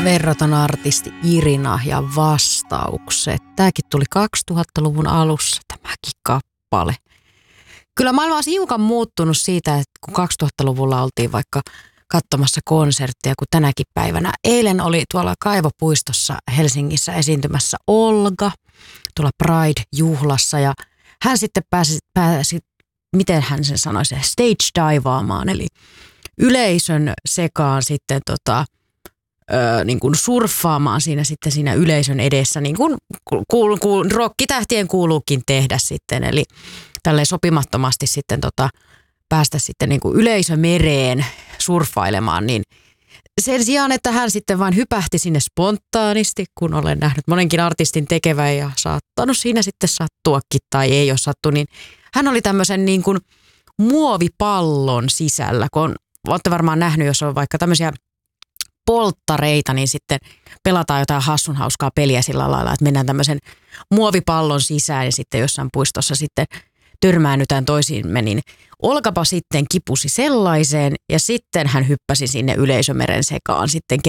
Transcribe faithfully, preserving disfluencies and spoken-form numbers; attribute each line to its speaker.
Speaker 1: Verraton artisti Irina ja vastaukset. Tämäkin tuli kaksituhattaluvun alussa, tämäkin kappale. Kyllä maailma on hiukan muuttunut siitä, että kun kaksituhattaluvulla oltiin vaikka katsomassa konserttia, kun tänäkin päivänä. Eilen oli tuolla Kaivopuistossa Helsingissä esiintymässä Olga, tuolla Pride-juhlassa, ja hän sitten pääsi, pääsi miten hän sen sanoisi, stage divaamaan, eli yleisön sekaan sitten tota, ö, niin kuin surffaamaan siinä sitten siinä yleisön edessä, niin kuin kuul, kuul, rokkitähtien kuuluukin tehdä sitten, eli tälleen sopimattomasti sitten tota, päästä sitten niin kuin yleisömereen surffailemaan, niin sen sijaan, että hän sitten vain hypähti sinne spontaanisti, kun olen nähnyt monenkin artistin tekevän ja saattanut siinä sitten sattuakin tai ei ole sattu, niin hän oli tämmöisen niin kuin muovipallon sisällä, kun olette varmaan nähnyt, jos on vaikka tämmöisiä polttareita, niin sitten pelataan jotain hassun hauskaa peliä sillä lailla, että mennään tämmöisen muovipallon sisään ja sitten jossain puistossa sitten törmäännytään toisiimme, niin Olkapa sitten kipusi sellaiseen ja sitten hän hyppäsi sinne yleisömeren sekaan sitten